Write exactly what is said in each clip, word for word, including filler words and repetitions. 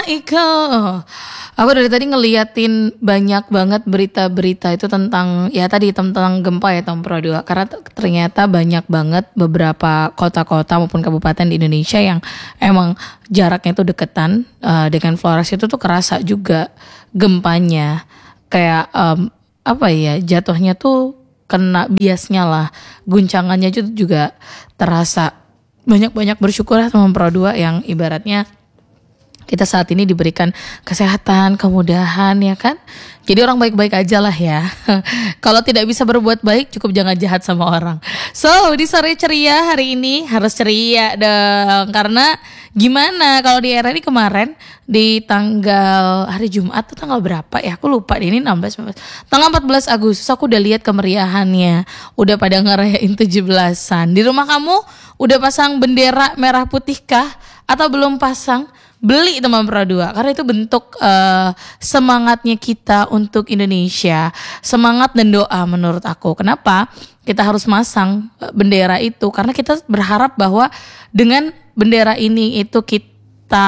Iko. Aku dari tadi ngeliatin banyak banget berita-berita itu tentang ya tadi tentang gempa ya Tom Pro dua. Karena t- ternyata banyak banget beberapa kota-kota maupun kabupaten di Indonesia yang emang jaraknya tuh deketan uh, dengan Flores itu tuh kerasa juga gempanya. Kayak um, apa ya jatuhnya tuh kena biasnya lah, guncangannya itu juga terasa. Banyak-banyak bersyukur ya teman Pro dua yang ibaratnya kita saat ini diberikan kesehatan, kemudahan ya kan. Jadi orang baik-baik aja lah ya. Kalau tidak bisa berbuat baik cukup jangan jahat sama orang. So di sore ceria hari ini harus ceria dong. Karena gimana kalau di R R I kemarin di tanggal hari Jumat tuh tanggal berapa ya? Aku lupa deh, ini enam belas, sembilan belas. Tanggal empat belas Agustus aku udah lihat kemeriahannya. Udah pada ngerayain tujuh belasan. Di rumah kamu udah pasang bendera merah putih kah? Atau belum pasang? Beli teman Pro dua karena itu bentuk uh, semangatnya kita untuk Indonesia, semangat dan doa menurut aku. Kenapa kita harus masang bendera itu? Karena kita berharap bahwa dengan bendera ini itu kita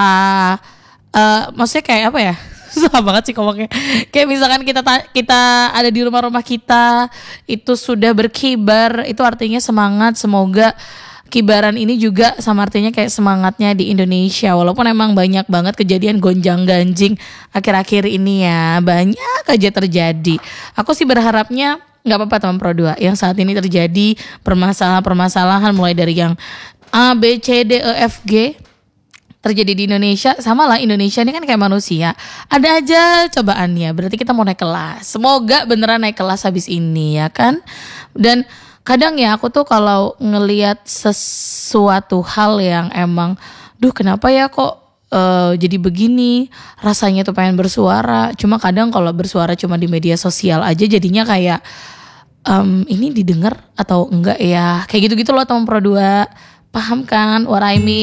uh, maksudnya kayak apa ya? Susah banget sih ngomongnya. Kayak misalkan kita kita ada di rumah-rumah kita itu sudah berkibar, itu artinya semangat, semoga kibaran ini juga sama artinya kayak semangatnya di Indonesia. Walaupun emang banyak banget kejadian gonjang ganjing akhir-akhir ini ya, banyak aja terjadi. Aku sih berharapnya gak apa-apa teman Pro dua yang saat ini terjadi permasalahan-permasalahan mulai dari yang A, B, C, D, E, F, G terjadi di Indonesia. Sama lah, Indonesia ini kan kayak manusia, ada aja cobaannya, berarti kita mau naik kelas. Semoga beneran naik kelas habis ini ya kan. Dan kadang ya aku tuh kalau ngelihat sesuatu hal yang emang duh kenapa ya kok uh, jadi begini, rasanya tuh pengen bersuara. Cuma kadang kalau bersuara cuma di media sosial aja jadinya kayak um, ini didengar atau enggak ya, kayak gitu-gitu loh teman Pro dua. Paham kan what I mean?